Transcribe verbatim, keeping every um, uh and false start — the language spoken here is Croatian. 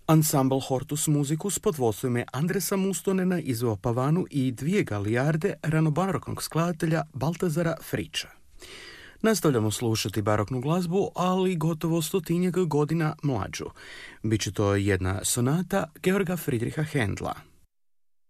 Ansambl Hortus Musicus pod vodstvom je Andresa Mustonena izveo Pavanu i dvije galijarde ranobaroknog skladatelja Baltazara Friča. Nastavljamo slušati baroknu glazbu, ali gotovo stotinjak godina mlađu. Biće to jedna sonata Georga Friedricha Händla.